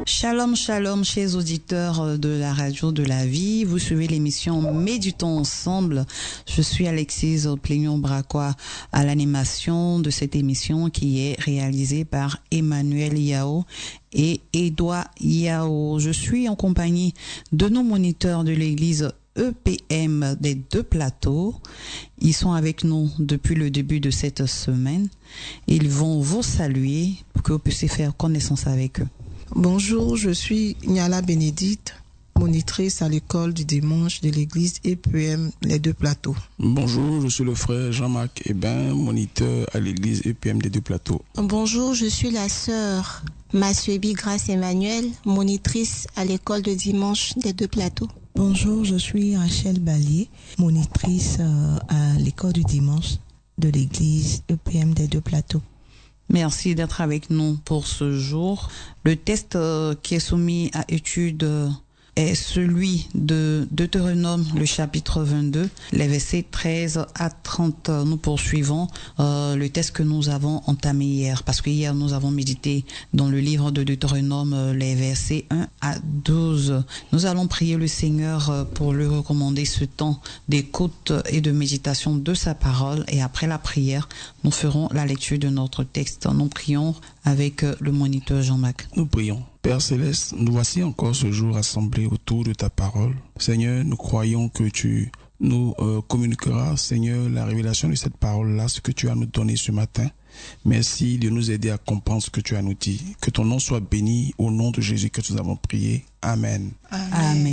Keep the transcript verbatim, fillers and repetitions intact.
Shalom, shalom, chers auditeurs de la radio de la vie. Vous suivez l'émission Méditons ensemble. Je suis Alexis Plénion-Bracois à l'animation de cette émission qui est réalisée par Emmanuel Yao et Edouard Yao. Je suis en compagnie de nos moniteurs de l'église E P M des deux plateaux. Ils sont avec nous depuis le début de cette semaine. Ils vont vous saluer pour que vous puissiez faire connaissance avec eux. Bonjour, je suis Niala Bénédicte, monitrice à l'école du dimanche de l'église E P M les deux plateaux. Bonjour, je suis le frère Jean-Marc Hébin, moniteur à l'église E P M des deux plateaux. Bonjour, je suis la sœur Massuebi Grâce Emmanuel, monitrice à l'école de dimanche des deux plateaux. Bonjour, je suis Rachel Ballier, monitrice euh, à l'école du dimanche de l'église E P M des deux plateaux. Merci d'être avec nous pour ce jour. Le texte euh, qui est soumis à étude euh, est celui de Deutéronome, le chapitre vingt-deux, les versets treize à trente. Nous poursuivons euh, le texte que nous avons entamé hier, parce que hier nous avons médité dans le livre de Deutéronome euh, les versets un à douze. Nous allons prier le Seigneur euh, pour lui recommander ce temps d'écoute et de méditation de sa parole, et après la prière, nous ferons la lecture de notre texte. Nous prions avec euh, le moniteur Jean-Marc. Nous prions. Père Céleste, nous voici encore ce jour rassemblés autour de ta parole. Seigneur, nous croyons que tu nous euh, communiqueras, Seigneur, la révélation de cette parole-là, ce que tu as nous donné ce matin. Merci de nous aider à comprendre ce que tu as nous dit. Que ton nom soit béni au nom de Jésus que nous avons prié. Amen. Amen. Amen.